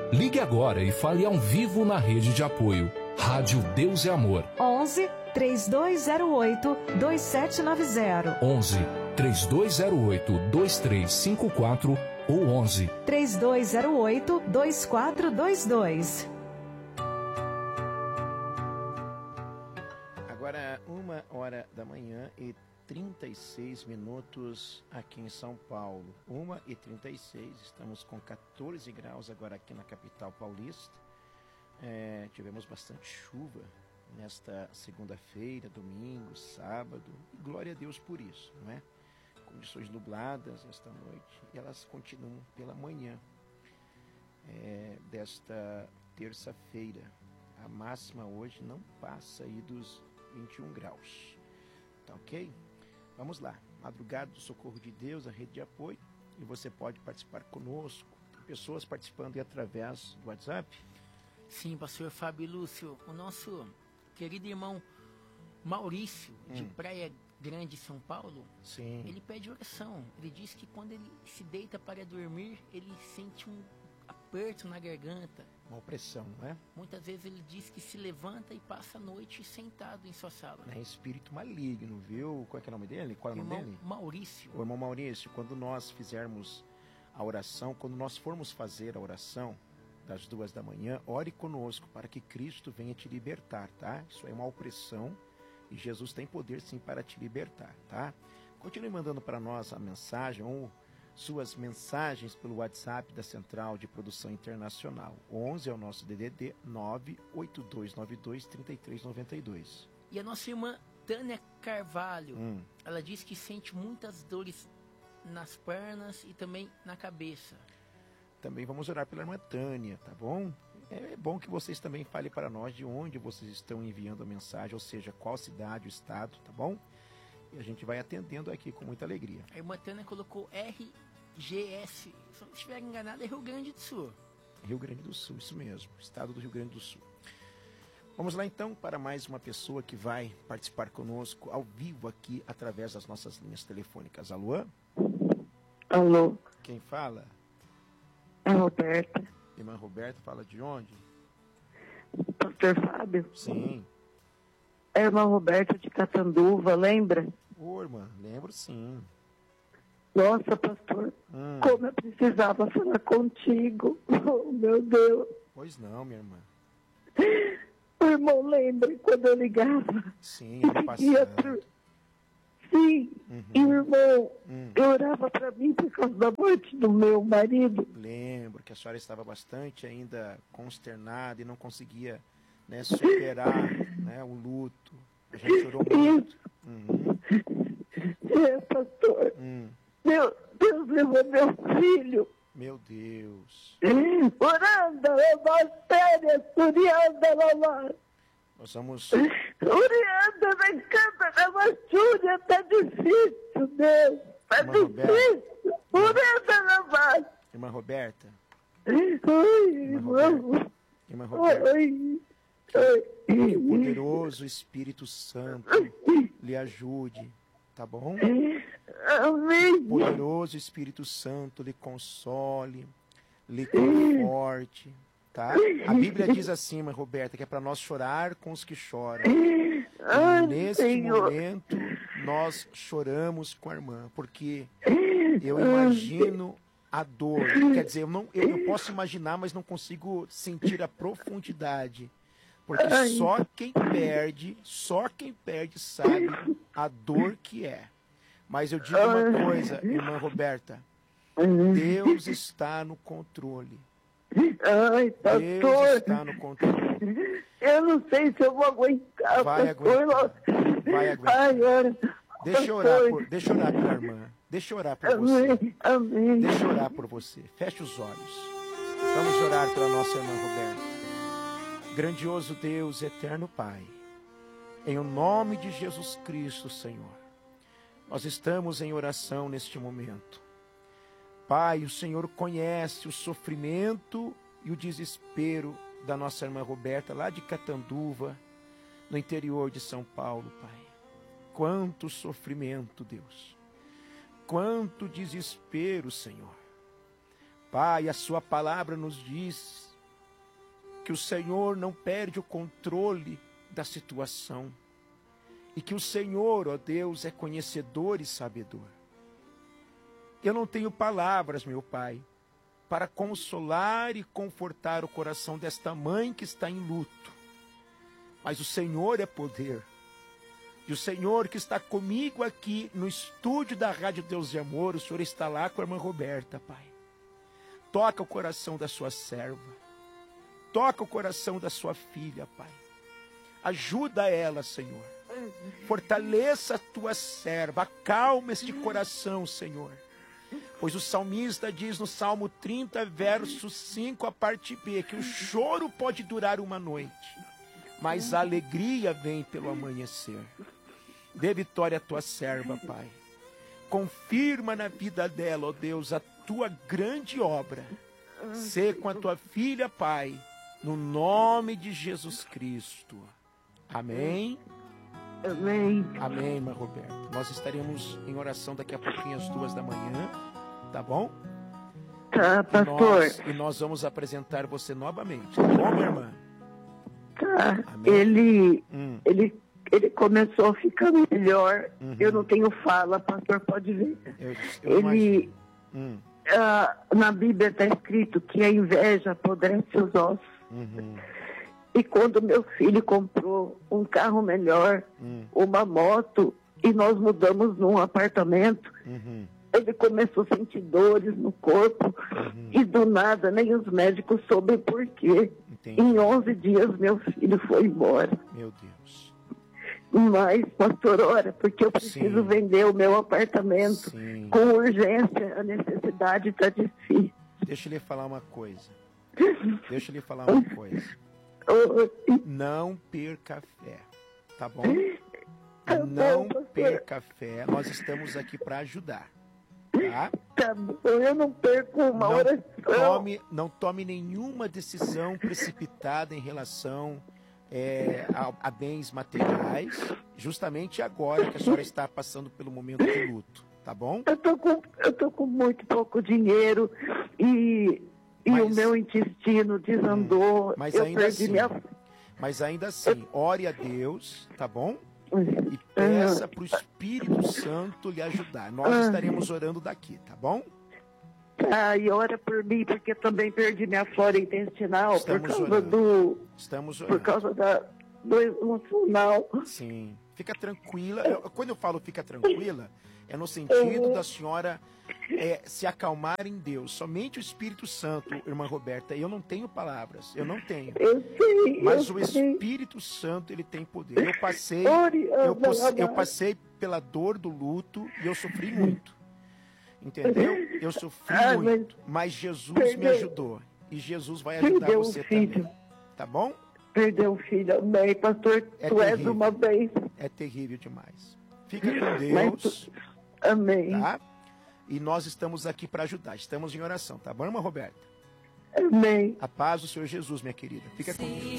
Ligue agora e fale ao vivo na rede de apoio. Rádio Deus é Amor. 11 3208 2790. 11 3208 2354 ou 11 3208 2422. Agora 1h e 36 minutos aqui em São Paulo. 1h36, estamos com 14 graus agora aqui na capital paulista. Tivemos bastante chuva nesta segunda-feira, domingo, sábado. E glória a Deus por isso, não é? Condições nubladas esta noite e elas continuam pela manhã desta terça-feira. A máxima hoje não passa aí dos 21 graus. Tá ok? Vamos lá. Madrugada do Socorro de Deus, a rede de apoio. E você pode participar conosco. Tem pessoas participando aí através do WhatsApp. Sim, pastor Fábio Lúcio. O nosso querido irmão Maurício, de Praia Grande, São Paulo, Sim. ele pede oração. Ele diz que quando ele se deita para dormir, ele sente um aperto na garganta. Uma opressão, não é? Muitas vezes ele diz que se levanta e passa a noite sentado em sua sala. É espírito maligno, viu? Qual é que é o nome dele? Qual é o nome dele? Maurício. O irmão Maurício, quando nós fizermos a oração, quando nós formos fazer a oração das 2 da manhã, ore conosco para que Cristo venha te libertar, tá? Isso é uma opressão e Jesus tem poder sim para te libertar, tá? Continue mandando para nós a mensagem ou suas mensagens pelo WhatsApp da Central de Produção Internacional. 11 é o nosso DDD 982923392. E a nossa irmã Tânia Carvalho, ela diz que sente muitas dores nas pernas e também na cabeça. Também vamos orar pela irmã Tânia, tá bom? É bom que vocês também falem para nós de onde vocês estão enviando a mensagem, ou seja, qual cidade, o estado, tá bom? E a gente vai atendendo aqui com muita alegria. A irmã Tânia colocou RGS, se não estiver enganado, é Rio Grande do Sul. Rio Grande do Sul, isso mesmo, estado do Rio Grande do Sul. Vamos lá então para mais uma pessoa que vai participar conosco ao vivo aqui através das nossas linhas telefônicas. Alô? Alô? Quem fala? É a Roberta. Irmã Roberta, fala de onde? Pastor Fábio? Sim. É a irmã Roberta de Catanduva, lembra? Ô, irmã, lembro sim. Nossa, pastor, como eu precisava falar contigo. Oh, meu Deus. Pois não, minha irmã. O irmão lembra quando eu ligava? Sim, ano passado. Sim, e o irmão orava para mim por causa da morte do meu marido. Lembro que a senhora estava bastante ainda consternada e não conseguia, né, superar, né, o luto. A gente chorou muito. Pastor. Deus levou meu filho. Meu Deus. Oranda, Evantéria, Surianda, Lalá. Nós vamos... Orianda, vem canta na Machúria, tá difícil, Deus. Tá difícil. Orianda, Lalá. Irmã Roberta. Oi, irmão. Irmã Roberta. Oi. Que o poderoso Espírito Santo lhe ajude, tá bom? Amém. O poderoso Espírito Santo lhe console, lhe conforte, tá? A Bíblia diz assim, irmã Roberta, que é para nós chorar com os que choram. E neste momento, nós choramos com a irmã, porque eu imagino a dor. Quer dizer, eu posso imaginar, mas não consigo sentir a profundidade. Porque só quem perde sabe a dor que é. Mas eu digo uma coisa, irmã Roberta, Deus está no controle. Ai, pastor. Deus está no controle. Eu não sei se eu vou aguentar. Vai aguentar. Vai aguentar. Ai, ora. Deixa eu orar pela irmã. Deixa eu orar por você. Amém. Deixa eu orar por você. Feche os olhos. Vamos orar pela nossa irmã Roberta. Grandioso Deus, eterno Pai, em o nome de Jesus Cristo, Senhor, nós estamos em oração neste momento. Pai, o Senhor conhece o sofrimento e o desespero da nossa irmã Roberta, lá de Catanduva, no interior de São Paulo, Pai. Quanto sofrimento, Deus. Quanto desespero, Senhor. Pai, a sua palavra nos diz que o Senhor não perde o controle da situação. E que o Senhor, ó Deus, é conhecedor e sabedor. Eu não tenho palavras, meu Pai, para consolar e confortar o coração desta mãe que está em luto. Mas o Senhor é poder. E o Senhor que está comigo aqui no estúdio da Rádio Deus de Amor, o Senhor está lá com a irmã Roberta, Pai. Toca o coração da sua serva. Toca o coração da sua filha, Pai. Ajuda ela, Senhor. Fortaleça a tua serva. Acalma este coração, Senhor. Pois o salmista diz no Salmo 30, verso 5, a parte B, que o choro pode durar uma noite, mas a alegria vem pelo amanhecer. Dê vitória à tua serva, Pai. Confirma na vida dela, ó Deus, a tua grande obra. Sê com a tua filha, Pai, no nome de Jesus Cristo. Amém. Amém. Amém, irmã Roberta. Nós estaremos em oração daqui a pouquinho às 2h, tá bom? Tá, pastor. E nós vamos apresentar você novamente, tá bom, minha irmã? Tá. Amém. Ele começou a ficar melhor. Eu não tenho fala, pastor, pode ver. Eu na Bíblia está escrito que a inveja apodrece os ossos. E quando meu filho comprou um carro melhor, uma moto, e nós mudamos num apartamento, ele começou a sentir dores no corpo, e do nada nem os médicos soubem por quê. Entendi. Em 11 dias meu filho foi embora. Meu Deus. Mas, pastor, ora, porque eu preciso Sim. vender o meu apartamento. Sim. Com urgência, a necessidade está difícil. Deixa eu lhe falar uma coisa. Não perca fé, tá bom? Tá Não bom, pastor. perca fé. Nós estamos aqui para ajudar, tá? Tá bom, eu não perco uma oração. Não tome nenhuma decisão precipitada em relação a bens materiais, justamente agora que a senhora está passando pelo momento de luto, tá bom? Eu tô com muito pouco dinheiro e o meu intestino desandou. Mas eu ainda perdi assim, minha... Mas ainda assim, ore a Deus, tá bom? E peça para o Espírito Santo lhe ajudar. Nós estaremos orando daqui, tá bom? Ah, e ora por mim, porque eu também perdi minha flora intestinal Estamos por causa orando. Estamos orando. por causa do emocional. Sim. Fica tranquila. Quando eu falo fica tranquila, é no sentido da senhora se acalmar em Deus. Somente o Espírito Santo, irmã Roberta. Eu não tenho palavras. Eu não tenho. Eu sei. Mas eu o sei. Espírito Santo, ele tem poder. Eu passei pela dor do luto e eu sofri muito. Entendeu? Eu sofri muito. Mas Jesus me ajudou. E Jesus vai ajudar você também. Tá bom? Perdeu um filho. Amém, pastor. Tu és uma vez. É terrível demais. Fica com Deus. Amém. Tá? E nós estamos aqui para ajudar. Estamos em oração, tá bom, irmã Roberta? Amém. A paz do Senhor Jesus, minha querida. Fica com Deus.